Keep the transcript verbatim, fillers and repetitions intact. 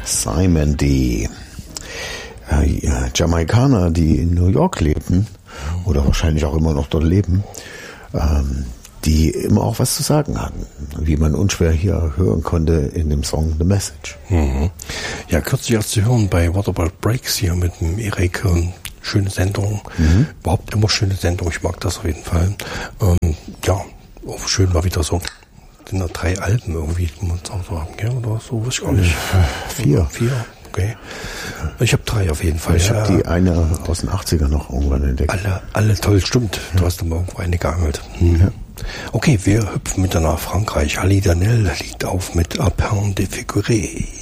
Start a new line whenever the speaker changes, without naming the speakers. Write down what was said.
Simon, die äh, Jamaikaner, die in New York lebten oder wahrscheinlich auch immer noch dort leben, ähm, die immer auch was zu sagen hatten, wie man unschwer hier hören konnte in dem Song The Message.
Mhm. Ja, kürzlich erst zu hören bei What About Breaks hier mit dem Erik. Schöne Sendung, mhm. überhaupt immer schöne Sendung, ich mag das auf jeden Fall. Ähm, ja, auch schön war wieder so, sind da drei Alben irgendwie, muss man auch sagen, ja, oder so, weiß ich gar nicht.
Vier.
Vier, okay. Ich habe drei auf jeden Fall.
Ich
ja.
habe die eine aus den achtzigern noch irgendwann entdeckt.
Alle, alle toll, stimmt. Du ja. hast aber irgendwo eine geangelt. Hm. Ja. Okay, wir hüpfen mit nach Frankreich. Ali Danel liegt auf mit Apin de Figuré.